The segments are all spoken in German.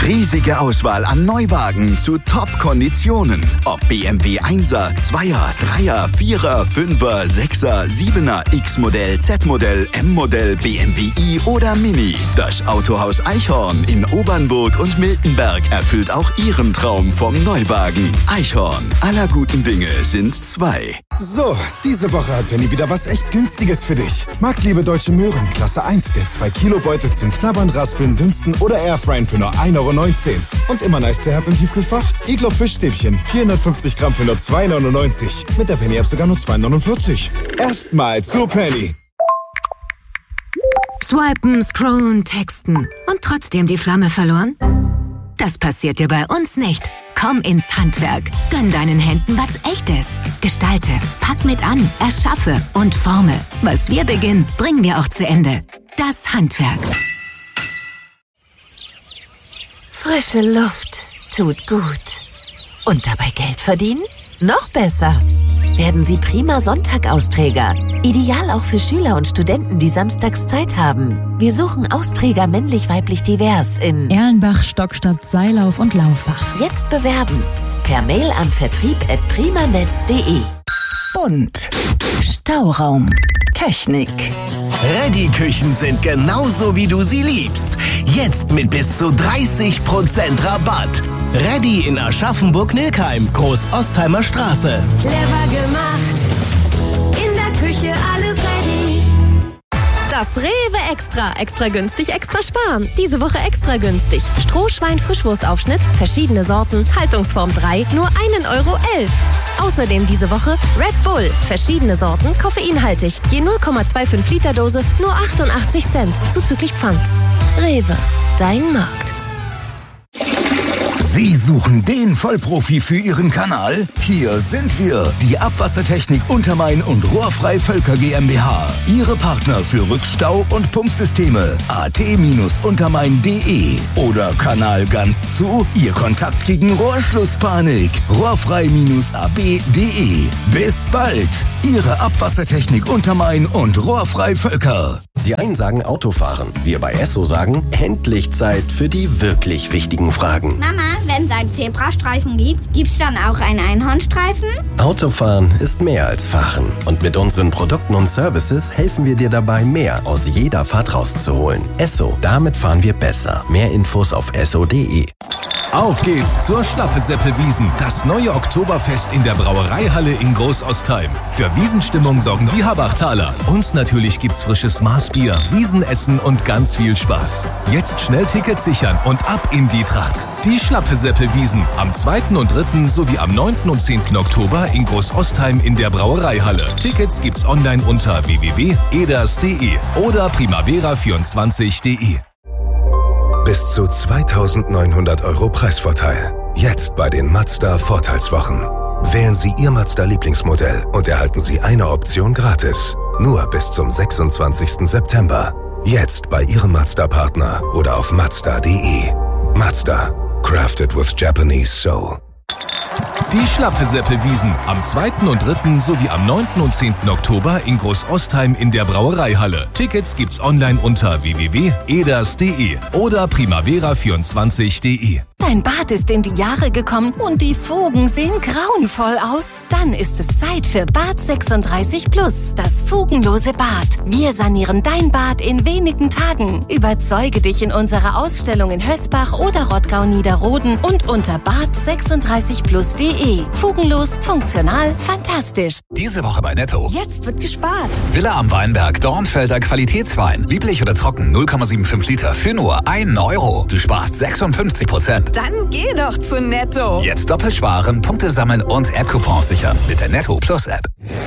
Riesige Auswahl an Neuwagen zu Top-Konditionen. Ob BMW 1er, 2er, 3er, 4er, 5er, 6er, 7er, X-Modell, Z-Modell, M-Modell, BMW i oder Mini. Das Autohaus Eichhorn in Obernburg und Miltenberg erfüllt auch Ihren Traum vom Neuwagen. Eichhorn, aller guten Dinge sind zwei. So, diese Woche hat Penny wieder was echt Günstiges für dich. Marktliebe Deutsche Möhren, Klasse 1, der 2-Kilo-Beutel zum Knabbern, Raspeln, Dünsten oder Airfryen für nur 1,19 €. Und immer nice to have im Tiefkühlfach? Iglo Fischstäbchen, 450 Gramm für nur 2,99 €. Mit der Penny-App sogar nur 2,49 €. Erstmal zu Penny. Swipen, scrollen, texten und trotzdem die Flamme verloren? Das passiert dir bei uns nicht. Komm ins Handwerk. Gönn deinen Händen was Echtes. Gestalte, pack mit an, erschaffe und forme. Was wir beginnen, bringen wir auch zu Ende. Das Handwerk. Frische Luft tut gut. Und dabei Geld verdienen? Noch besser. Werden Sie prima Sonntag-Austräger. Ideal auch für Schüler und Studenten, die samstags Zeit haben. Wir suchen Austräger männlich-weiblich divers in Erlenbach, Stockstadt, Seilauf und Lauffach. Jetzt bewerben. Per Mail an vertrieb@primanet.de. Bunt. Stauraum. Technik. Reddy-Küchen sind genauso, wie du sie liebst. Jetzt mit bis zu 30% Rabatt. Reddy in Aschaffenburg-Nilkheim, Groß-Ostheimer Straße. Clever gemacht. In der Küche alles ready. Das Rewe Extra. Extra günstig, extra sparen. Diese Woche extra günstig. Strohschwein-Frischwurstaufschnitt, verschiedene Sorten, Haltungsform 3, nur 1,11 €. Außerdem diese Woche Red Bull, verschiedene Sorten, koffeinhaltig. Je 0,25 Liter Dose, nur 88 Cent, zuzüglich Pfand. Rewe, dein Markt. Sie suchen den Vollprofi für Ihren Kanal? Hier sind wir, die Abwassertechnik Untermain und Rohrfrei Völker GmbH. Ihre Partner für Rückstau- und Pumpsysteme. at-untermain.de oder Kanal ganz zu. Ihr Kontakt gegen Rohrschlusspanik. rohrfrei-ab.de. Bis bald. Ihre Abwassertechnik Untermain und Rohrfrei Völker. Die einen sagen Autofahren. Wir bei Esso sagen, endlich Zeit für die wirklich wichtigen Fragen. Mama, wenn es einen Zebrastreifen gibt, gibt's dann auch einen Einhornstreifen? Autofahren ist mehr als Fahren. Und mit unseren Produkten und Services helfen wir dir dabei, mehr aus jeder Fahrt rauszuholen. Esso, damit fahren wir besser. Mehr Infos auf esso.de. Auf geht's zur Schlappe-Seppel-Wiesn, das neue Oktoberfest in der Brauereihalle in Groß-Ostheim. Für Wiesenstimmung sorgen die Habachtaler. Und natürlich gibt's frisches Maßbier, Wiesenessen und ganz viel Spaß. Jetzt schnell Tickets sichern und ab in die Tracht. Die Schlappe-Seppel-Wiesn am 2. und 3. sowie am 9. und 10. Oktober in Groß-Ostheim in der Brauereihalle. Tickets gibt's online unter www.eders.de oder primavera24.de. Bis zu 2.900 € Preisvorteil. Jetzt bei den Mazda Vorteilswochen. Wählen Sie Ihr Mazda-Lieblingsmodell und erhalten Sie eine Option gratis. Nur bis zum 26. September. Jetzt bei Ihrem Mazda-Partner oder auf mazda.de. Mazda. Crafted with Japanese Soul. Die Schlappe-Seppel-Wiesn am 2. und 3. sowie am 9. und 10. Oktober in Groß-Ostheim in der Brauereihalle. Tickets gibt's online unter www.eders.de oder primavera24.de. Dein Bad ist in die Jahre gekommen und die Fugen sehen grauenvoll aus. Dann ist es Zeit für Bad 36 Plus, das fugenlose Bad. Wir sanieren dein Bad in wenigen Tagen. Überzeuge dich in unserer Ausstellung in Hösbach oder Rottgau-Niederroden und unter bad36plus.de. Fugenlos, funktional, fantastisch. Diese Woche bei Netto. Jetzt wird gespart. Villa am Weinberg, Dornfelder Qualitätswein. Lieblich oder trocken, 0,75 Liter für nur 1 €. Du sparst 56%. Dann geh doch zu Netto. Jetzt doppelt sparen, Punkte sammeln und App-Coupons sichern mit der Netto Plus App.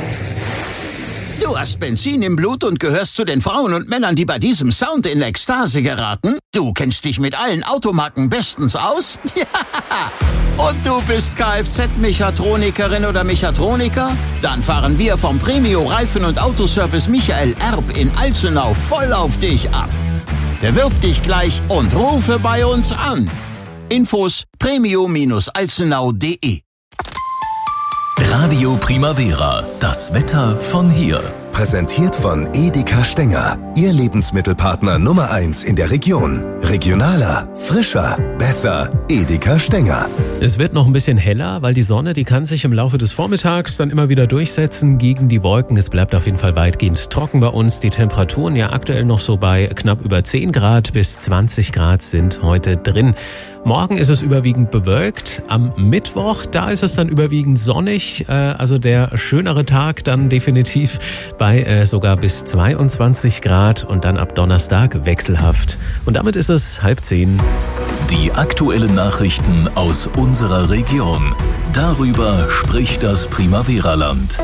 Du hast Benzin im Blut und gehörst zu den Frauen und Männern, die bei diesem Sound in Ekstase geraten? Du kennst dich mit allen Automarken bestens aus? Ja! Und du bist Kfz-Mechatronikerin oder Mechatroniker? Dann fahren wir vom Premio Reifen- und Autoservice Michael Erb in Alzenau voll auf dich ab. Bewirb dich gleich und rufe bei uns an. Infos premio-alzenau.de. Radio Primavera, das Wetter von hier. Präsentiert von Edeka Stenger. Ihr Lebensmittelpartner Nummer 1 in der Region. Regionaler, frischer, besser. Edeka Stenger. Es wird noch ein bisschen heller, weil die Sonne, die kann sich im Laufe des Vormittags dann immer wieder durchsetzen gegen die Wolken. Es bleibt auf jeden Fall weitgehend trocken bei uns. Die Temperaturen ja aktuell noch so bei knapp über 10 Grad bis 20 Grad sind heute drin. Morgen ist es überwiegend bewölkt. Am Mittwoch, da ist es dann überwiegend sonnig. Also der schönere Tag dann definitiv bei sogar bis 22 Grad und dann ab Donnerstag wechselhaft. Und damit ist es 9:30. Die aktuellen Nachrichten aus unserer Region. Darüber spricht das Primavera-Land.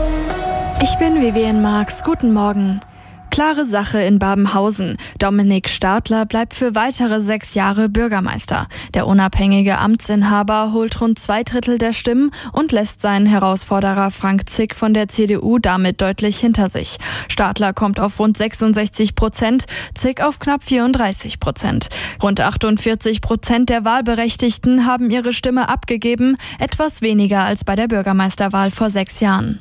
Ich bin Vivian Marx. Guten Morgen. Klare Sache in Babenhausen. Dominik Stadler bleibt für weitere 6 Jahre Bürgermeister. Der unabhängige Amtsinhaber holt rund 2/3 der Stimmen und lässt seinen Herausforderer Frank Zick von der CDU damit deutlich hinter sich. Stadler kommt auf rund 66%, Zick auf knapp 34%. Rund 48% der Wahlberechtigten haben ihre Stimme abgegeben, etwas weniger als bei der Bürgermeisterwahl vor 6 Jahren.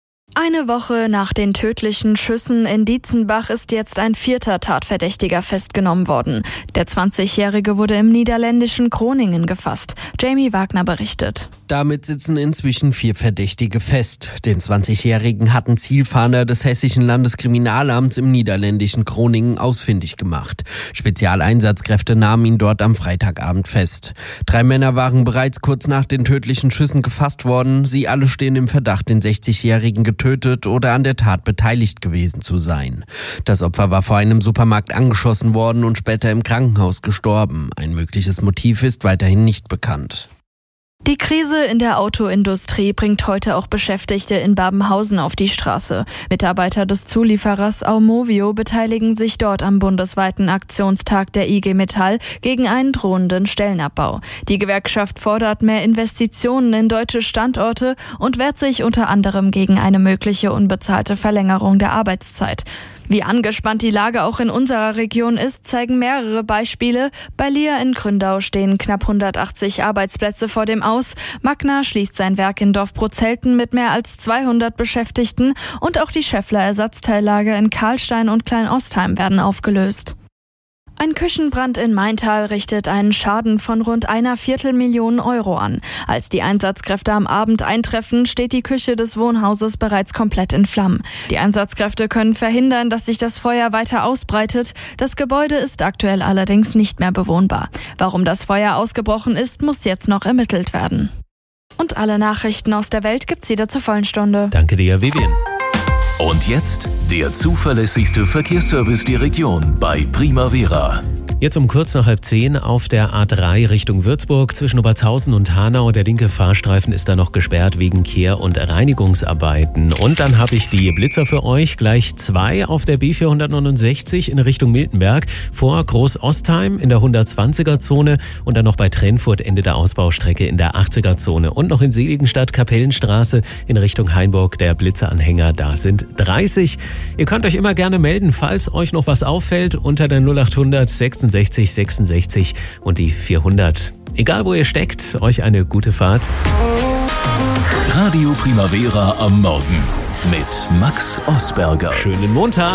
Eine Woche nach den tödlichen Schüssen in Dietzenbach ist jetzt ein 4. Tatverdächtiger festgenommen worden. Der 20-Jährige wurde im niederländischen Groningen gefasst. Jamie Wagner berichtet. Damit sitzen inzwischen 4 Verdächtige fest. Den 20-Jährigen hatten Zielfahnder des Hessischen Landeskriminalamts im niederländischen Groningen ausfindig gemacht. Spezialeinsatzkräfte nahmen ihn dort am Freitagabend fest. 3 Männer waren bereits kurz nach den tödlichen Schüssen gefasst worden. Sie alle stehen im Verdacht, den 60-Jährigen getötet oder an der Tat beteiligt gewesen zu sein. Das Opfer war vor einem Supermarkt angeschossen worden und später im Krankenhaus gestorben. Ein mögliches Motiv ist weiterhin nicht bekannt. Die Krise in der Autoindustrie bringt heute auch Beschäftigte in Babenhausen auf die Straße. Mitarbeiter des Zulieferers Aumovio beteiligen sich dort am bundesweiten Aktionstag der IG Metall gegen einen drohenden Stellenabbau. Die Gewerkschaft fordert mehr Investitionen in deutsche Standorte und wehrt sich unter anderem gegen eine mögliche unbezahlte Verlängerung der Arbeitszeit. Wie angespannt die Lage auch in unserer Region ist, zeigen mehrere Beispiele. Bei Lear in Gründau stehen knapp 180 Arbeitsplätze vor dem Aus. Magna schließt sein Werk in Dorfprozelten mit mehr als 200 Beschäftigten und auch die Schaeffler Ersatzteillager in Karlstein und Kleinostheim werden aufgelöst. Ein Küchenbrand in Maintal richtet einen Schaden von rund 1/4 Million Euro an. Als die Einsatzkräfte am Abend eintreffen, steht die Küche des Wohnhauses bereits komplett in Flammen. Die Einsatzkräfte können verhindern, dass sich das Feuer weiter ausbreitet. Das Gebäude ist aktuell allerdings nicht mehr bewohnbar. Warum das Feuer ausgebrochen ist, muss jetzt noch ermittelt werden. Und alle Nachrichten aus der Welt gibt's wieder zur vollen Stunde. Danke dir, Vivian. Und jetzt der zuverlässigste Verkehrsservice der Region bei Primavera. Jetzt um kurz nach 9:30 auf der A3 Richtung Würzburg zwischen Obertshausen und Hanau. Der linke Fahrstreifen ist da noch gesperrt wegen Kehr- und Reinigungsarbeiten. Und dann habe ich die Blitzer für euch. Gleich 2 auf der B469 in Richtung Miltenberg vor Groß-Ostheim in der 120er-Zone und dann noch bei Trennfurt Ende der Ausbaustrecke in der 80er-Zone. Und noch in Seligenstadt Kapellenstraße in Richtung Hainburg der Blitzeranhänger. Da sind 30. Ihr könnt euch immer gerne melden, falls euch noch was auffällt unter der 0800 66 66 und die 400. Egal wo ihr steckt, euch eine gute Fahrt. Radio Primavera am Morgen mit Max Osberger. Schönen Montag.